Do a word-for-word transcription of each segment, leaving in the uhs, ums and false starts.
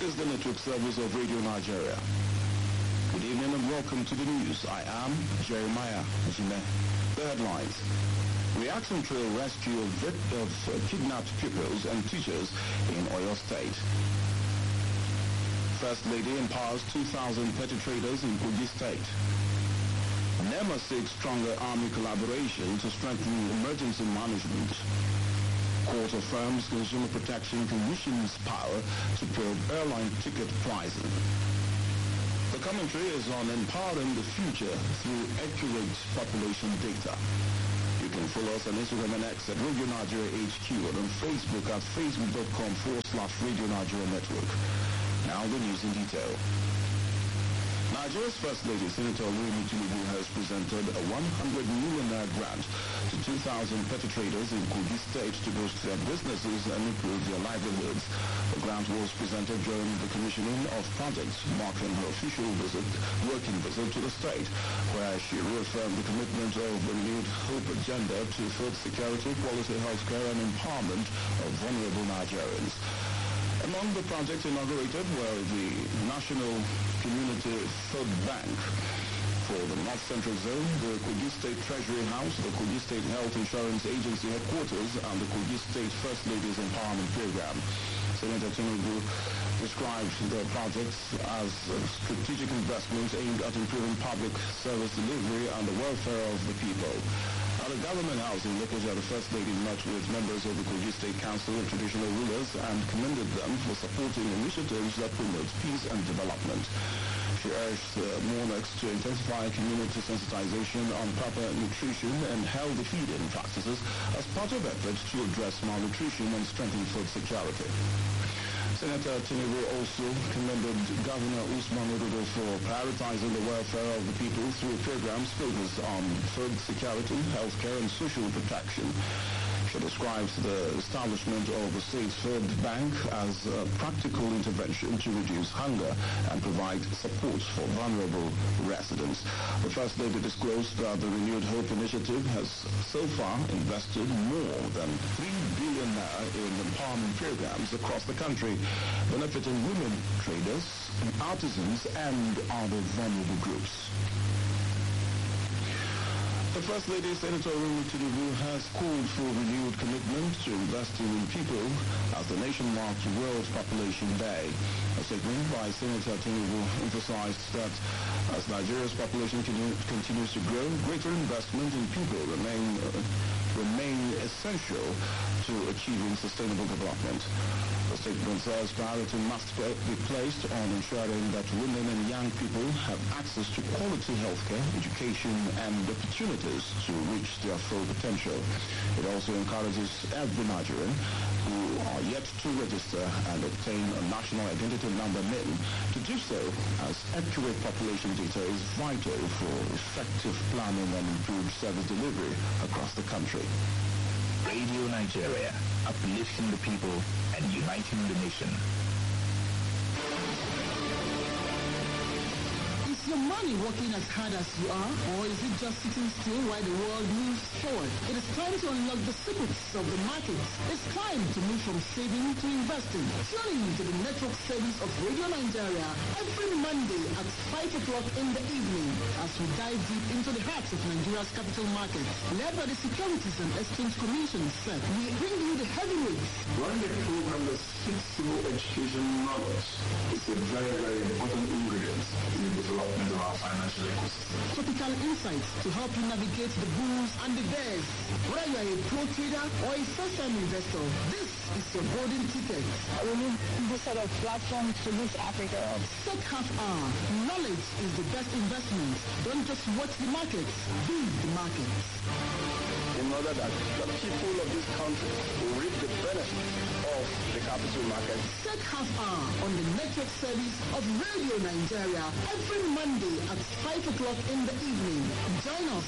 is the network service of Radio Nigeria. Good evening and welcome to the news. I am Jeremiah Jime. The headlines. Reaction to a rescue of, of uh, kidnapped pupils and teachers in Oyo State. First Lady empowers two thousand petty traders in Kogi State. NEMA seeks stronger army collaboration to strengthen emergency management. Court affirms Consumer Protection Commission's power to probe airline ticket pricing. The commentary is on empowering the future through accurate population data. You can follow us on Instagram and X at Radio Nigeria H Q and on Facebook at facebook.com forward slash Radio Nigeria Network. Now the news in detail. Nigeria's First Lady, Senator Oluyemi Tinubu, has presented a one hundred million naira grant to two thousand petty traders in Kogi State to boost their businesses and improve their livelihoods. The grant was presented during the commissioning of projects marking her official visit, working visit to the state, where she reaffirmed the commitment of the renewed Hope agenda to food security, quality healthcare, and empowerment of vulnerable Nigerians. Among the projects inaugurated were the National Community Food Bank for the North Central Zone, the Kogi State Treasury House, the Kogi State Health Insurance Agency headquarters, and the Kogi State First Ladies Empowerment Program. Senator Tinubu described the projects as strategic investments aimed at improving public service delivery and the welfare of the people. At the Government House in Lokoja, the First Lady met with members of the Kogi State Council and traditional rulers and commended them for supporting initiatives that promote peace and development. She urged the monarchs to intensify community sensitization on proper nutrition and healthy feeding practices as part of efforts to address malnutrition and strengthen food security. Senator Tinubu also commended Governor Usman Ododo for prioritizing the welfare of the people through programs focused on food security, healthcare, and social protection. She describes the establishment of the State Food Bank as a practical intervention to reduce hunger and provide support for vulnerable residents. The First Lady disclosed that the Renewed Hope Initiative has so far invested more than three billion naira in empowerment programs across the country, benefiting women traders, artisans, and other vulnerable groups. The First Lady, Senator Oluyemi Tinubu, has called for renewed commitment to investing in people as the nation marks World Population Day. A statement by Senator Tinubu emphasized that as Nigeria's population continue, continues to grow, greater investment in people remain uh, remain essential to achieving sustainable development. The statement says priority must be placed on ensuring that women and young people have access to quality healthcare, education, and opportunities to reach their full potential. It also encourages every Nigerian who are yet to register and obtain a national identity number N I N to do so, as accurate population data is vital for effective planning and improved service delivery across the country. Radio Nigeria, uplifting the people and uniting the nation. Is your money working as hard as you are, or is it just sitting still while the world moves forward? It is time to unlock the secrets of the markets. It's time to move from saving to investing. Tune in to the network service of Radio Nigeria every Monday at five o'clock in the evening as we dive deep into the heart of Nigeria's capital markets. Led by the Securities and Exchange Commission, SEC, we bring you the heavyweights. Running a program that speaks civil education knowledge is a very, very important ingredient in the development of our financial ecosystem. Topical insights to help you navigate the bulls and the bears. Whether you are a pro trader or a first-time investor, this is your golden ticket. We need this sort of platform to reach Africa. Sec Half Hour. Knowledge is the best investment. Don't just watch the markets, be the markets. In order that the people of this country will reap the benefit of the capital market. Sec Half Hour on the network service of Radio Nigeria every Monday at five o'clock in the evening. Join us.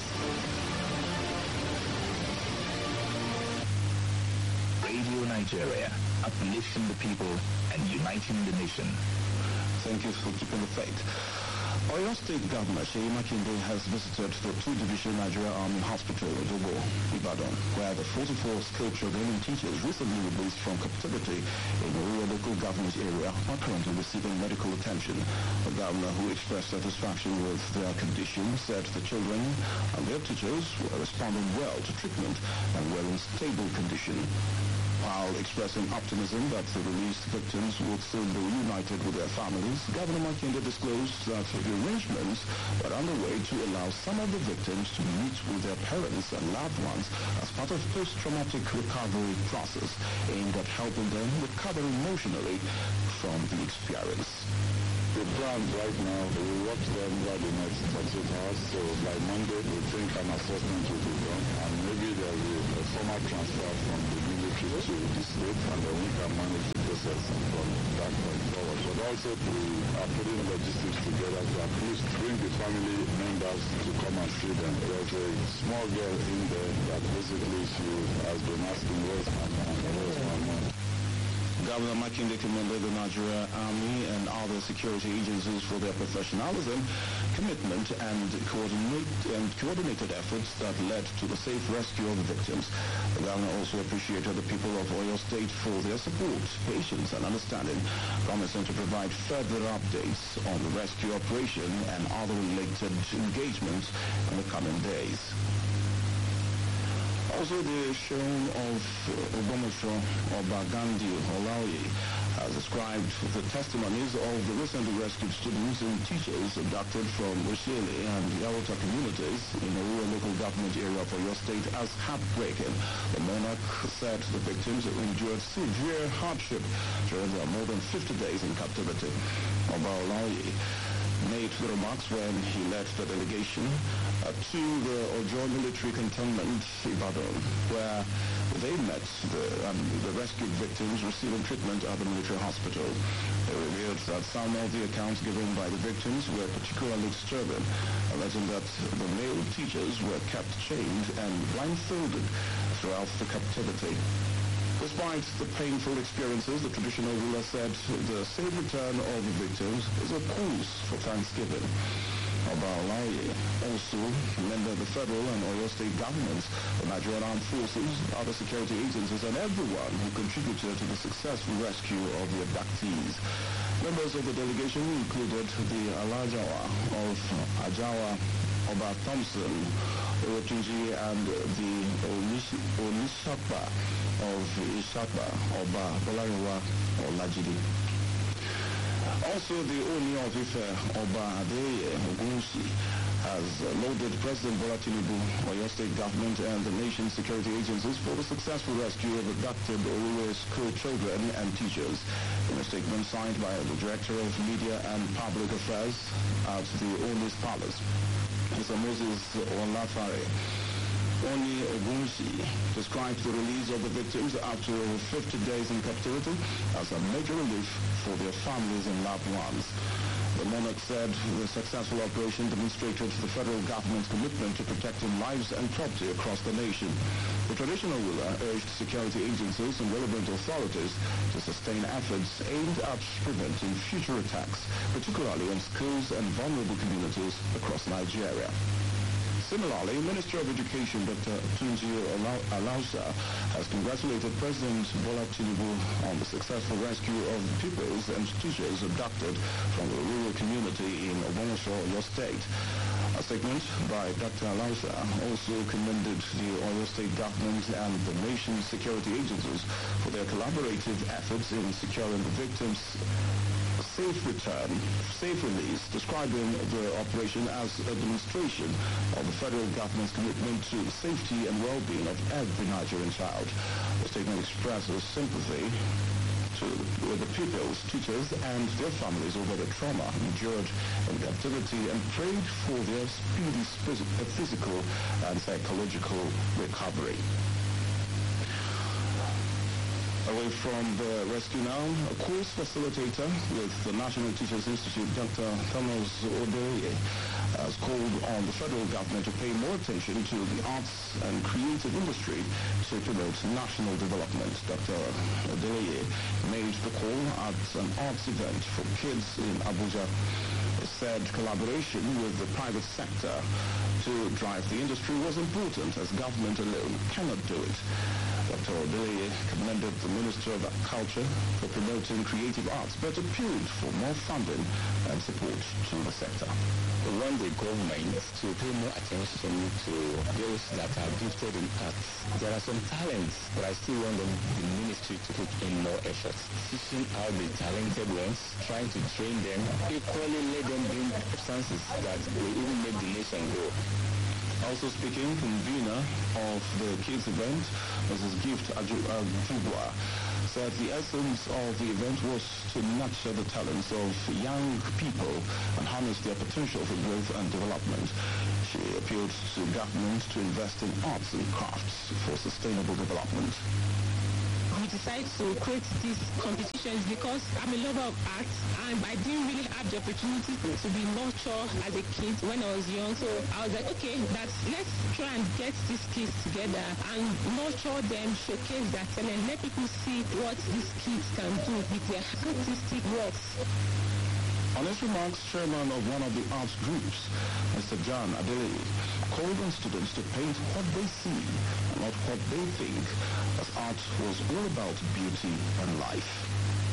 Radio Nigeria, uplifting the people and uniting the nation. Thank you for keeping the faith. Oyo State Governor Seyi Makinde has visited the two-division Nigeria Army Hospital in Odobo, Ibadan, where the forty-four skilled training teachers recently released from captivity in Oyo local government area are currently receiving medical attention. The governor, who expressed satisfaction with their condition, said the children and their teachers were responding well to treatment and were in stable condition. While expressing optimism that the released victims would soon be reunited with their families, Governor Makinde disclosed that the arrangements were underway to allow some of the victims to meet with their parents and loved ones as part of post-traumatic recovery process aimed at helping them recover emotionally from the experience. The plan right now, we will watch them over the next thirty-eight hours, so by Monday we think an assessment will be done, and maybe there will be a formal transfer from the military to the state, and then we can manage the process from that point forward. But also we are putting logistics together to at least bring the family members to come and see them. There's a small girl in there that basically she has been asking where's my mom, where's my mom. Governor Makinde commended the Nigeria Army and other security agencies for their professionalism, commitment, and, coordinate, and coordinated efforts that led to the safe rescue of the victims. The governor also appreciated the people of Oyo State for their support, patience, and understanding, promising to provide further updates on the rescue operation and other related engagements in the coming days. Also, the showing of Ogbomoso Oba Gandhi Olaoye has described the testimonies of the recently rescued students and teachers abducted from Oshele and Yawota communities in a rural local government area of Oyo State as heartbreaking. The monarch said the victims endured severe hardship during their more than fifty days in captivity. Oba Olaoye made the remarks when he led the delegation uh, to the Ojo military cantonment, Ibadan, where they met the, um, the rescued victims receiving treatment at the military hospital. They revealed that some of the accounts given by the victims were particularly disturbing, alleging that the male teachers were kept chained and blindfolded throughout the captivity. Despite the painful experiences, the traditional ruler said the safe return of the victims is a cause for thanksgiving. Oba Olaoye also commended the federal and Oyo state governments, the Nigerian Armed Forces, other security agencies, and everyone who contributed to the successful rescue of the abductees. Members of the delegation included the Alajawa of Ajawa, Oba Thompson, Orotunji, and the Onishapa of Ishapa, Oba Bolarewa Olajide. Also, the Oni of Ife, Oba Adeye Ogunsi, has lauded President Bola Tinubu, Oyo State government, and the nation's security agencies for the successful rescue of abducted Oruwe school children and teachers. In a statement signed by the Director of Media and Public Affairs at the Oni's Palace, Mister Moses Olafare, Oni Ogunsi described the release of the victims after fifty days in captivity as a major relief for their families and loved ones. The monarch said the successful operation demonstrated the federal government's commitment to protecting lives and property across the nation. The traditional ruler urged security agencies and relevant authorities to sustain efforts aimed at preventing future attacks, particularly on schools and vulnerable communities across Nigeria. Similarly, Minister of Education Doctor Tunji Alausa has congratulated President Bola Tinubu on the successful rescue of pupils and teachers abducted from the rural community in Ogbomoso, Oyo State. A statement by Doctor Alausa also commended the Oyo State government and the nation's security agencies for their collaborative efforts in securing the victims' safe return, safe release, describing the operation as a demonstration of the federal government's commitment to the safety and well-being of every Nigerian child. The statement expresses sympathy to, with the pupils, teachers, and their families over the trauma endured in captivity and prayed for their speedy physical and psychological recovery. Away from the rescue now, a course facilitator with the National Teachers Institute, Doctor Thomas Odoye, has called on the federal government to pay more attention to the arts and creative industry to promote national development. Doctor Odoye made the call at an arts event for kids in Abuja. He said collaboration with the private sector to drive the industry was important, as government alone cannot do it. Doctor Odele commended the Minister of Culture for promoting creative arts, but appealed for more funding and support to the sector. We want the government to pay more attention to those that are gifted in arts. There are some talents, but I still want them, the ministry to put in more effort. Teaching out the talented ones, trying to train them, equally let them bring substances that will even make the nation grow. Also speaking, convener of the kids event, Missus Gift Ajubwa, said the essence of the event was to nurture the talents of young people and harness their potential for growth and development. She appealed to government to invest in arts and crafts for sustainable development. We decided to create these competitions because I'm a lover of art and I didn't really have the opportunity to be nurtured as a kid when I was young. So I was like, okay, that's, let's try and get these kids together and nurture them, showcase their talent, let people see what these kids can do with their artistic works. On his remarks, chairman of one of the arts groups, Mister John Adele, called on students to paint what they see and not what they think, as art was all about beauty and life.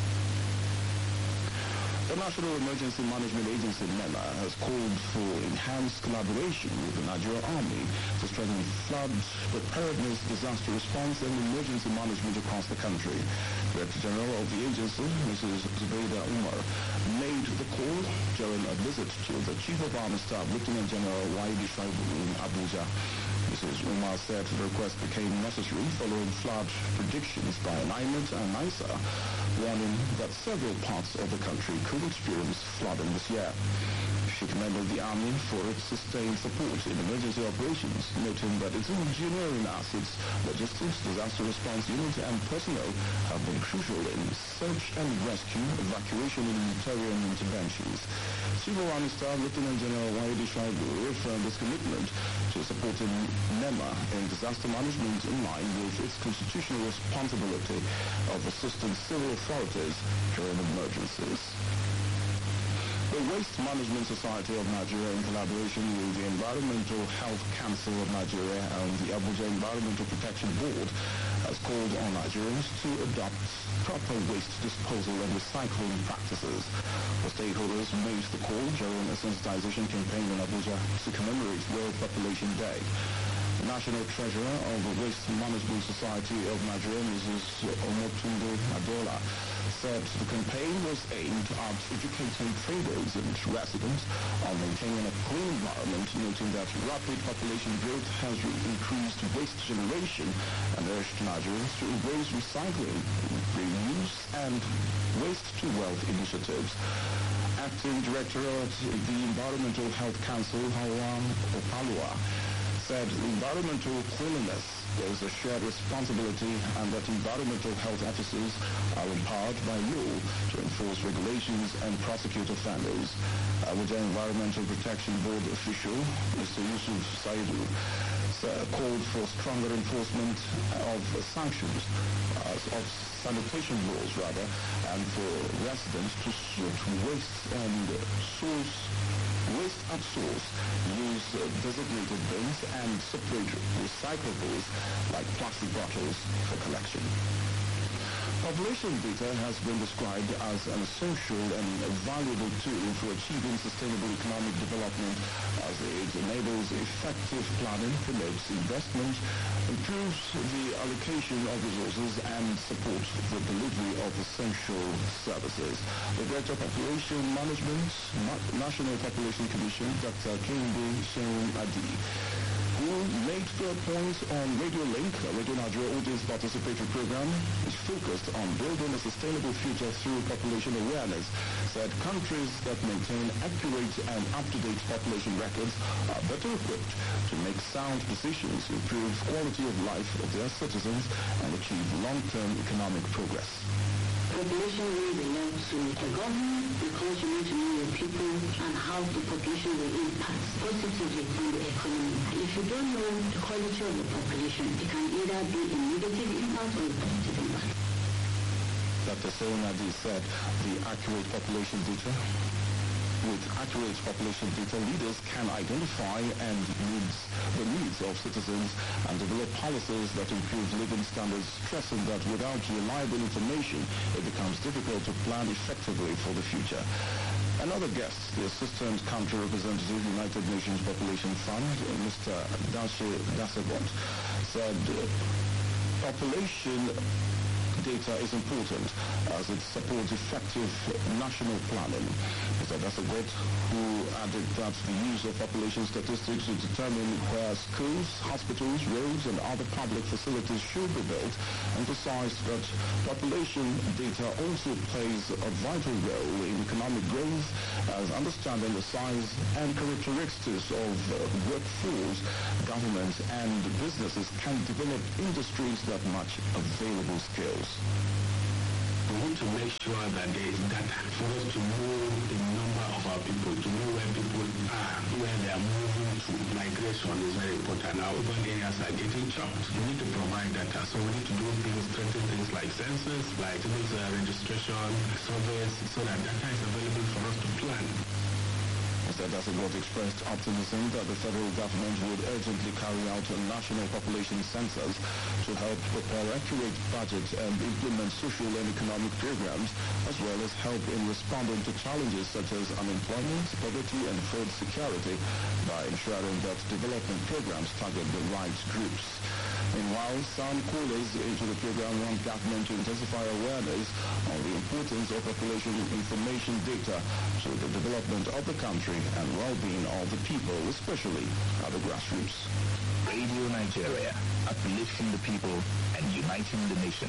The National Emergency Management Agency, NEMA, has called for enhanced collaboration with the Nigerian Army to strengthen flood preparedness, disaster response, and emergency management across the country. Director General of the agency, Missus Zubaida Umar, made the call during a visit to the Chief of Army Staff, Lieutenant General Waidi Shaibu in Abuja. Missus Umar said the request became necessary following flood predictions by NIMET and NISA, warning that several parts of the country could experience flooding this year. She commended the Army for its sustained support in emergency operations, noting that its engineering assets, logistics, disaster response unit, and personnel have been crucial in search and rescue, evacuation, and humanitarian interventions. Chief of Army Staff Lieutenant General Waidi Shaibu reaffirmed his commitment to supporting NEMA in disaster management in line with its constitutional responsibility of assisting civil authorities during emergencies. The Waste Management Society of Nigeria, in collaboration with the Environmental Health Council of Nigeria and the Abuja Environmental Protection Board, has called on Nigerians to adopt proper waste disposal and recycling practices. The stakeholders made the call during a sensitization campaign in Abuja to commemorate World Population Day. The National Treasurer of the Waste Management Society of Nigeria, Missus Omotunde Adola, said the campaign was aimed at educating traders and residents on maintaining a clean environment, noting that rapid population growth has increased waste generation and urged Nigerians to embrace recycling, reuse, and waste-to-wealth initiatives. Acting Director of the Environmental Health Council, Hawa Opalua, said environmental cleanliness is a shared responsibility and that environmental health officers are empowered by law to enforce regulations and prosecute offenders. Abuja Environmental Protection Board official, Mister Yusuf Saidu, uh, called for stronger enforcement of sanctions, uh, of sanitation laws rather, and for residents to sort waste and source waste at source, use uh, designated bins and separate recyclables like plastic bottles for collection. Population data has been described as an essential and a valuable tool for achieving sustainable economic development as it enables effective planning, promotes investment, improves the allocation of resources, and supports the delivery of essential services. The Director of Population Management, National Population Commission, Doctor Kende Sheun Adi, who made fair points on Radio Link, a Radio Nigeria audience participatory program, is focused on building a sustainable future through population awareness, said countries that maintain accurate and up-to-date population records are better equipped to make sound decisions, improve quality of life of their citizens, and achieve long-term economic progress. Population really belongs to the government because you need to know your people and how the population will impact positively on the economy. If you don't know the quality of the population, it can either be a negative impact or a positive impact. Doctor Sheun Adi said the accurate population data With accurate population data, leaders can identify and needs, the needs of citizens and develop policies that improve living standards, stressing that without reliable information, it becomes difficult to plan effectively for the future. Another guest, the Assistant Country Representative, United Nations Population Fund, Mister Dashe Dasebot, said population data is important as it supports effective national planning. Mister Dasebot, who added that the use of population statistics to determine where schools, hospitals, roads, and other public facilities should be built, emphasized that population data also plays a vital role in economic growth, as understanding the size and characteristics of workforce, government, and businesses can develop industries that match available skills. We want to make sure that there is data for us to know the number of our people, to know where people are, where they are moving to. Migration is very important. Our urban areas are getting chopped. We need to provide data, so we need to do things, strengthen things like census, like things, uh, registration, surveys, so that data is available for us to plan. Mister Dasebot expressed optimism that the federal government would urgently carry out a national population census to help prepare accurate budget and implement social and economic programs, as well as help in responding to challenges such as unemployment, poverty, and food security by ensuring that development programs target the right groups. Meanwhile, some callers into the program want government to intensify awareness on the importance of population information data to the development of the country and well-being of the people, especially at the grassroots. Radio Nigeria, uplifting the people and uniting the nation.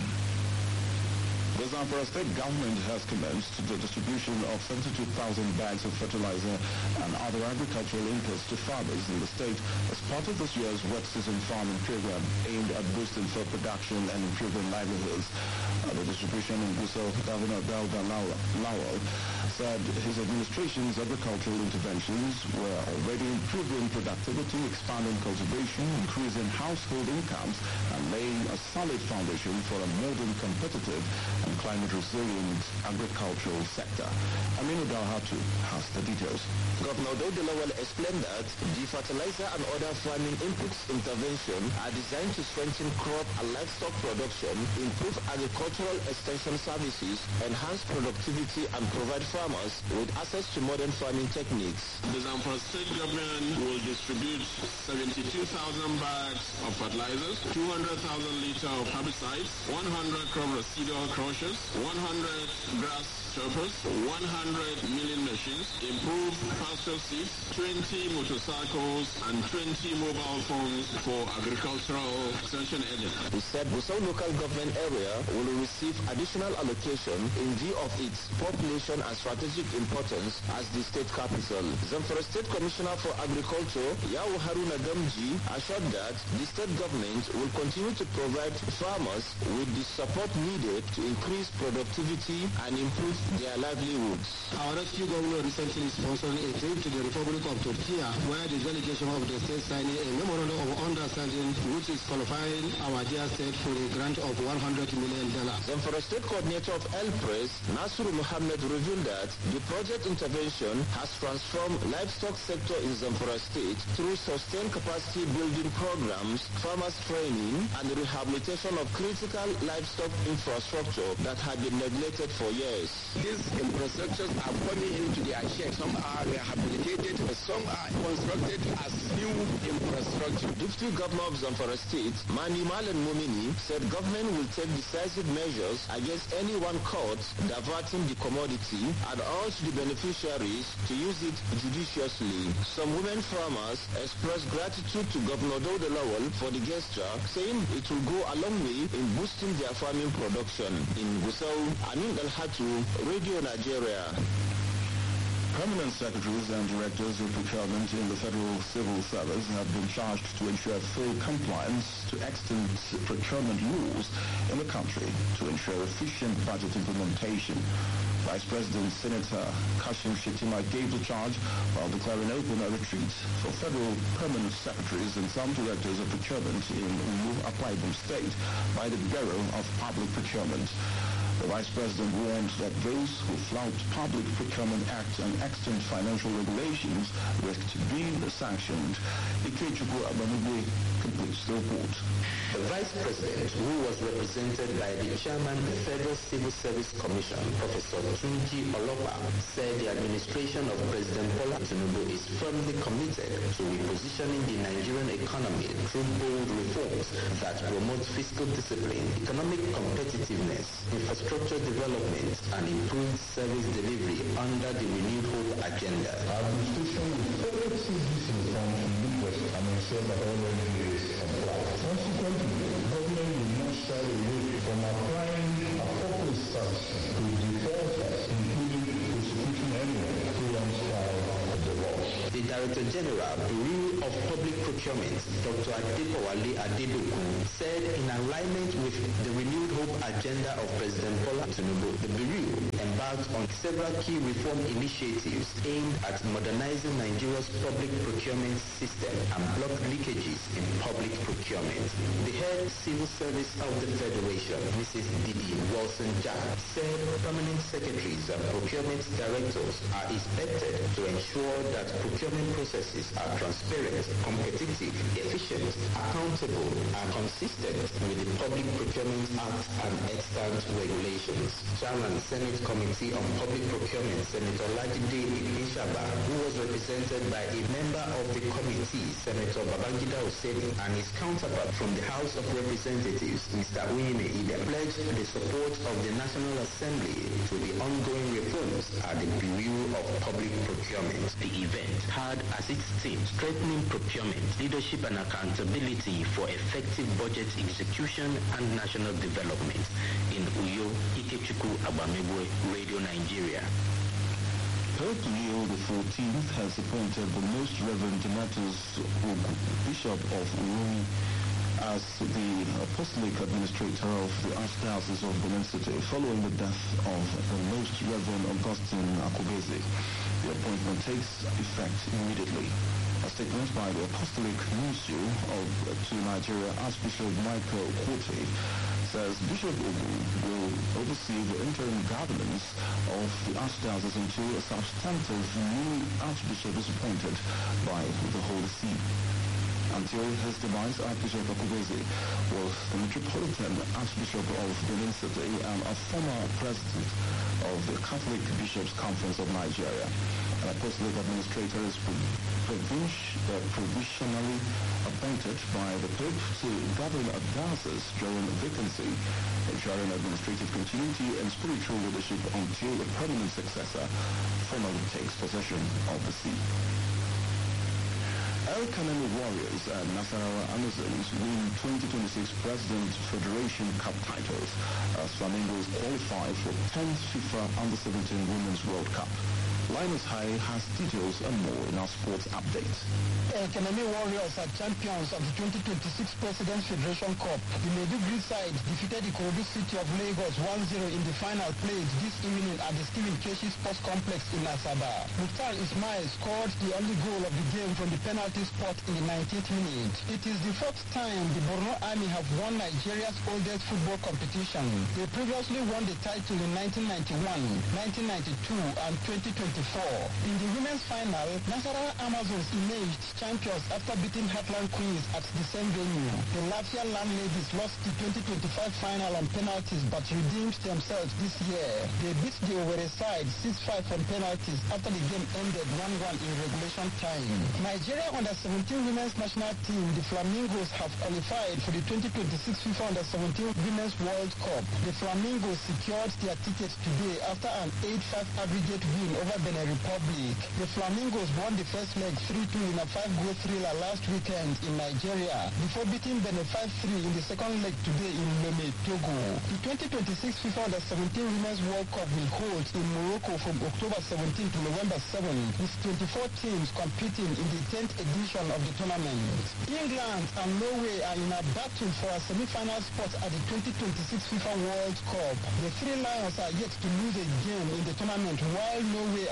The Zamfara state government has commenced the distribution of seventy-two thousand bags of fertilizer and other agricultural inputs to farmers in the state as part of this year's wet season farming program aimed at boosting food production and improving livelihoods. Uh, the distribution in Gusau, Governor Dauda Lawal said his administration's agricultural interventions were already improving productivity, expanding cultivation, increasing household incomes, and laying a solid foundation for a modern, competitive, and climate-resilient agricultural sector. Aminu Dalhatu has the details. Governor Dauda Lawal explained that the fertilizer and other farming inputs intervention are designed to strengthen crop and livestock production, improve agricultural extension services, enhance productivity, and provide farmers with access to modern farming techniques. The Zamfara state government will distribute seventy-two thousand bags of fertilizers, two hundred thousand liters of herbicides, one hundred crop residual crushers, one hundred grass choppers, one hundred milling machines, improved pasture seeds, twenty motorcycles, and twenty mobile phones for agricultural extension agents. He said Gusau local government area will receive additional allocation in view of its population and strategic importance as the state capital. Zamfara State Commissioner for Agriculture, Yawu Haruna Gamji, assured that the state government will continue to provide farmers with the support needed to increase productivity and improve their livelihoods. Our rescue governor recently sponsored a trip to the Republic of Turkey, where the delegation of the state signed a memorandum of understanding which is qualifying our dear state for a grant of one hundred million dollars. Zamfara State Coordinator of L-Press, Nasru Muhammad, revealed that the project intervention has transformed livestock sector in Zamfara State through sustained capacity building programs, farmers training, and the rehabilitation of critical livestock infrastructure that had been neglected for years. These infrastructures are coming into their shape. Some are rehabilitated, some are constructed as new infrastructure. Deputy Governor of Zamfara State, Mani Malan Mumini, said government will take decisive measures against anyone caught diverting the commodity and urge the beneficiaries to use it judiciously. Some women farmers expressed gratitude to Governor Dauda Lawal for the gesture, saying it will go a long way in boosting their farming production. In Gusau, Amin Dalhatu, Radio Nigeria. Permanent secretaries and directors of procurement in the Federal Civil Service have been charged to ensure full compliance to extant procurement laws in the country to ensure efficient budget implementation. Vice President Senator Kashim Shettima gave the charge while declaring open a retreat for federal permanent secretaries and some directors of procurement in Umu Akwa Ibom State by the Bureau of Public Procurement. The Vice President warned that those who flout Public Procurement Act and extant financial regulations risk being sanctioned. Ikechukwu Agbanigwe completes the report. The Vice President, who was represented by the Chairman of the Federal Civil Service Commission, Professor Tunji Olopa, said the administration of President Bola Tinubu is firmly committed to repositioning the Nigerian economy through bold reforms that promote fiscal discipline, economic competitiveness, infrastructure development, and improved service delivery under the Renewed Hope agenda. Our administration will further see this reform in the West and ensure that all regulators comply. Consequently, the government will not shy away from applying appropriate sanctions to defaulters, including prosecuting anyone who runs foul of the law. The Director General, Bureau of Public Procurement, Doctor Adepowale Adedoku, said in alignment with the Renewed Hope agenda of President Bola Tinubu, the Bureau embarked on several key reform initiatives aimed at modernizing Nigeria's public procurement system and block leakages in public procurement. The head civil service of the Federation, Missus Didi Wilson-Jack, said permanent secretaries and procurement directors are expected to ensure that procurement processes are transparent, competitive, efficient, accountable, and consistent with the Public Procurement Act and extant regulations. Chairman Senate Committee on Public Procurement, Senator Lajide Ishaba, who was represented by a member of the committee, Senator Babangida Hussaini, and his counterpart from the House of Representatives, Mister Uyine Ide, pledged the support of the National Assembly to the ongoing reforms at the Bureau of Public Procurement. The event had as its theme strengthening procurement, leadership and accountability for effective budget execution and national development. In Uyo, Ikechukwu Agbamegwe, Radio Nigeria. Pope Leo the fourteenth has appointed the Most Reverend Donatus Ogu, Bishop of Urumi, as the Apostolic Administrator of the Archdiocese of Benin City following the death of the Most Reverend Augustine Akubeze. The appointment takes effect immediately. A statement by the Apostolic Nuncio of, to Nigeria, Archbishop Michael Kote, says Bishop Ogu will oversee the interim governance of the Archdiocese until a substantive new Archbishop is appointed by the Holy See. Until his demise, Archbishop Akubeze was the Metropolitan Archbishop of Benin City and a former president of the Catholic Bishops' Conference of Nigeria. An apostolic administrator is uh, provisionally appointed by the Pope to govern a diocese during vacancy, ensuring administrative continuity and spiritual leadership until a permanent successor formally takes possession of the see. El Kanemi Warriors and Nasarawa Amazons win twenty twenty-six President Federation Cup titles as Flamingos qualify for tenth FIFA Under seventeen Women's World Cup. Linus High has details and more in our sports update. El Kanemi Warriors are champions of the twenty twenty-six President's Federation Cup. The Maiduguri side defeated the Ikorodu City of Lagos one zero in the final played this evening at the Stephen Keshi Sports Complex in Asaba. Mukhtar Ismail scored the only goal of the game from the penalty spot in the nineteenth minute. It is the fourth time the Borno Army have won Nigeria's oldest football competition. They previously won the title in nineteen ninety-one, nineteen ninety-two and twenty twenty-four. In the women's final, Nasarawa Amazons emerged champions after beating Heartland Queens at the same venue. The Latvia Landladies lost the twenty twenty-five final on penalties but redeemed themselves this year. They beat the Owerri side six five on penalties after the game ended one one in regulation time. Nigeria under seventeen women's national team, the Flamingos, have qualified for the twenty twenty-six FIFA under seventeen Women's World Cup. The Flamingos secured their tickets today after an eight five aggregate win over Benin Republic. The Flamingos won the first leg three two in a five-goal thriller last weekend in Nigeria before beating Benin five three in the second leg today in Lome, Togo. The twenty twenty-six FIFA under seventeen Women's World Cup will hold in Morocco from October seventeenth to November seventh, with twenty-four teams competing in the tenth edition of the tournament. England and Norway are in a battle for a semi-final spot at the twenty twenty-six FIFA World Cup. The three Lions are yet to lose a game in the tournament, while Norway are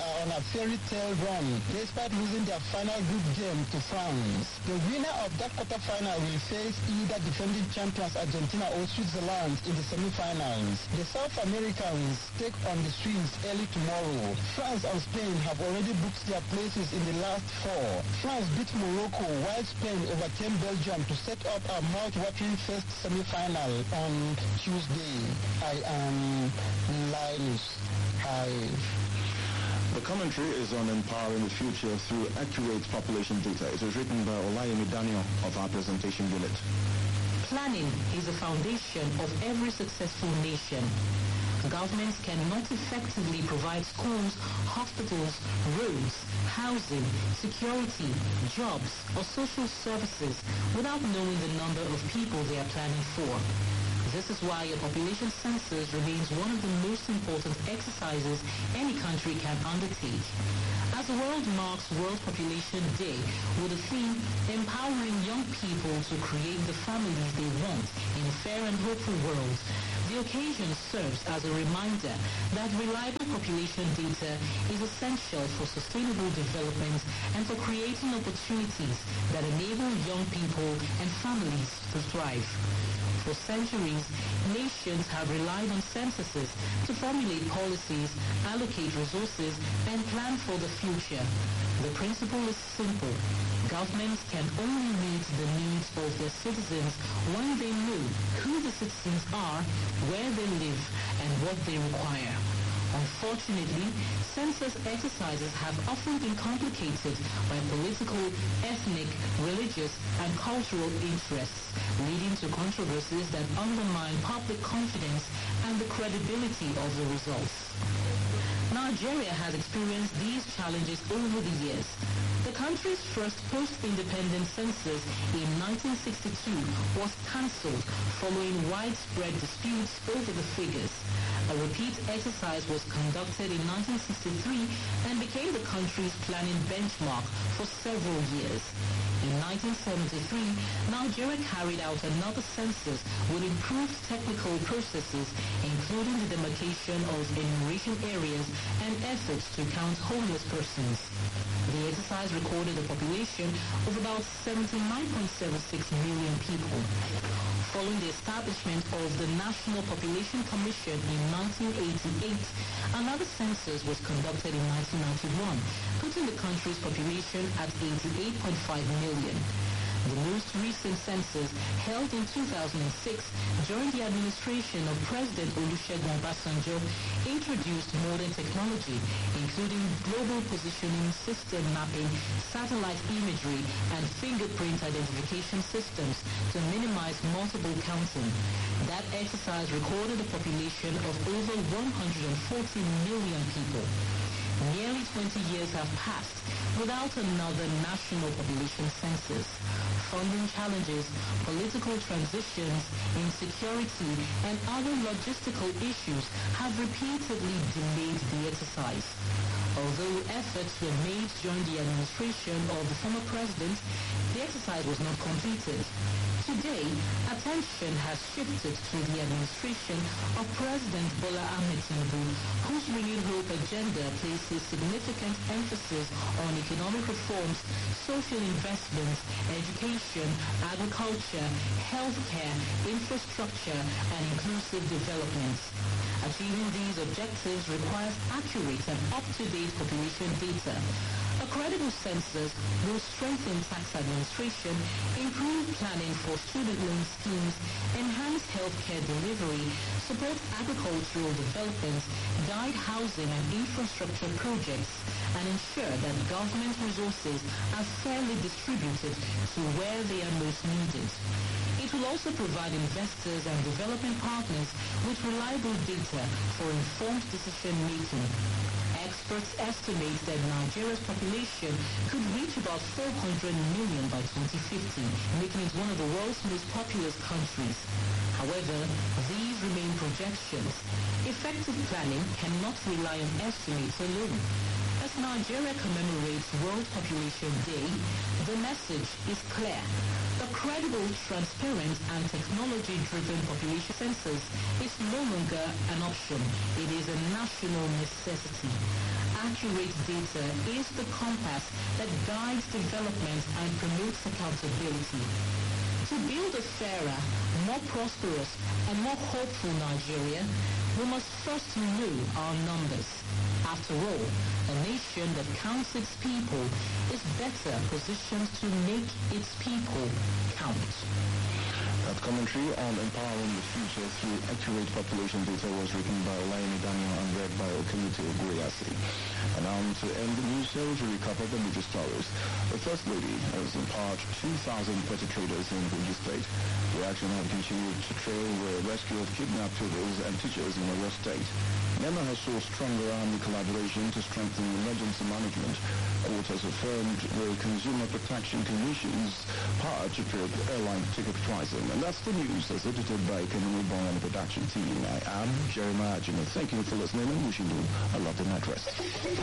are on a fairy tale run despite losing their final group game to France. The winner of that quarterfinal will face either defending champions Argentina or Switzerland in the semi-finals. The South Americans take on the Swedes early tomorrow. France and Spain have already booked their places in the last four. France beat Morocco while Spain overcame Belgium to set up a mouth-watering first semi-final on Tuesday. I am Linus Hive. The commentary is on empowering the future through accurate population data. It was written by Olayemi Daniel of our presentation unit. Planning is the foundation of every successful nation. Governments cannot effectively provide schools, hospitals, roads, housing, security, jobs, or social services without knowing the number of people they are planning for. This is why a population census remains one of the most important exercises any country can undertake. As the world marks World Population Day with the theme Empowering Young People to Create the Families They Want in a Fair and Hopeful World, the occasion serves as a reminder that reliable population data is essential for sustainable development and for creating opportunities that enable young people and families to thrive. For centuries, nations have relied on censuses to formulate policies, allocate resources, and plan for the future. The principle is simple. Governments can only meet the needs of their citizens when they know who the citizens are, where they live, and what they require. Unfortunately, census exercises have often been complicated by political, ethnic, religious, and cultural interests, leading to controversies that undermine public confidence and the credibility of the results. Nigeria has experienced these challenges over the years. The country's first post-independence census in nineteen sixty-two was cancelled following widespread disputes over the figures. A repeat exercise was conducted in nineteen sixty-three and became the country's planning benchmark for several years. In nineteen seventy-three, Nigeria carried out another census with improved technical processes, including the demarcation of enumeration areas and efforts to count homeless persons. The exercise recorded a population of about seventy-nine point seven six million people. Following the establishment of the National Population Commission in nineteen eighty-eight, another census was conducted in nineteen ninety-one, putting the country's population at eighty-eight point five million. The most recent census, held in two thousand six during the administration of President Olusegun Obasanjo, introduced modern technology, including global positioning system mapping, satellite imagery, and fingerprint identification systems to minimize multiple counting. That exercise recorded a population of over one hundred forty million people. Nearly twenty years have passed without another national population census. Funding challenges, political transitions, insecurity, and other logistical issues have repeatedly delayed the exercise. Although efforts were made during the administration of the former president, the exercise was not completed. Today, attention has shifted to the administration of President Bola Ahmed Tinubu, whose Renewed Hope agenda places significant emphasis on economic reforms, social investments, education, agriculture, healthcare, infrastructure, and inclusive development. Achieving these objectives requires accurate and up-to-date population data. A credible census will strengthen tax administration, improve planning for student loan schemes, enhance healthcare delivery, support agricultural development, guide housing and infrastructure projects, and ensure that government resources are fairly distributed to where they are most needed. It will also provide investors and development partners with reliable data for informed decision-making. Experts estimate that Nigeria's population could reach about four hundred million by twenty fifty, making it one of the world's most populous countries. However, these remain projections. Effective planning cannot rely on estimates alone. As Nigeria commemorates World Population Day, the message is clear. The credible, transparent, and technology-driven population census is no longer an option. It is a national necessity. Accurate data is the compass that guides development and promotes accountability. To build a fairer, more prosperous, and more hopeful Nigeria, we must first know our numbers. After all, a nation that counts its people is better positioned to make its people count. That commentary on empowering the future through accurate population data was written by Olaimi Daniel and read by Okenute Oguriasi. And now to end the news show to recap of the major stories. The First Lady has empowered two thousand petty traders in Kogi State. The action has continued to trail the rescue of kidnapped traders and teachers in Oyo State. NEMA has sought stronger army collaboration to strengthen emergency management. Court has affirmed the Consumer Protection Commission's power to curb airline ticket pricing. And that's the news as edited by Kenny Bong and the production team. I am Jeremiah Jimmy. Thank you for listening and wishing you a lovely night rest.